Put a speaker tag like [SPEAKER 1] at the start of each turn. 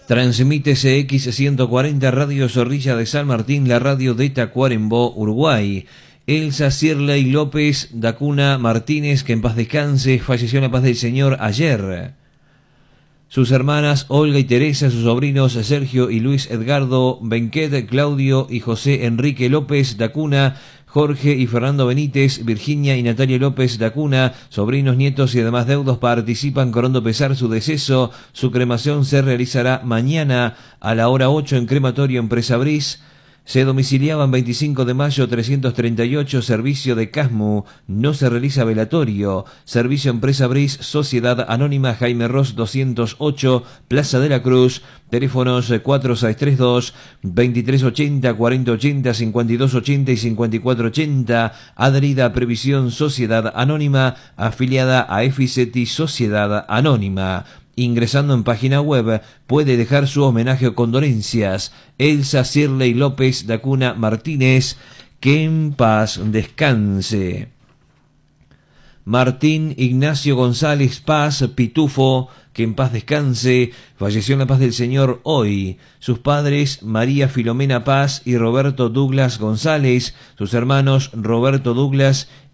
[SPEAKER 1] Transmite CX140 Radio Zorrilla de San Martín, la radio de Tacuarembó, Uruguay. Elsa Cirley López Dacuna Martínez, que en paz descanse, falleció en la paz del Señor ayer. Sus hermanas Olga y Teresa, sus sobrinos Sergio y Luis Edgardo Benquet, Claudio y José Enrique López Dacuna, Jorge y Fernando Benítez, Virginia y Natalia López Dacuna, sobrinos, nietos y demás deudos participan con hondo pesar su deceso. Su cremación se realizará mañana a la hora 8 en Crematorio Empresa Bris. Se domiciliaban 25 de mayo 338, servicio de Casmu, no se realiza velatorio. Servicio Empresa Bris, Sociedad Anónima Jaime Ross 208, Plaza de la Cruz, teléfonos 4632, 2380, 4080, 5280 y 5480, adherida a Previsión Sociedad Anónima, afiliada a FICETI Sociedad Anónima. Ingresando en página web puede dejar su homenaje o condolencias. Elsa Cirley López Dacuna Martínez, que en paz descanse. Martín Ignacio González Paz Pitufo, que en paz descanse, falleció en la paz del Señor hoy. Sus padres María Filomena Paz y Roberto Douglas González, sus hermanos Roberto Douglas